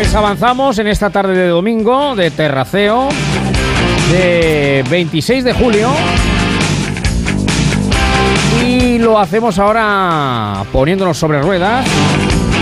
Pues avanzamos en esta tarde de domingo de terraceo de 26 de julio y lo hacemos ahora poniéndonos sobre ruedas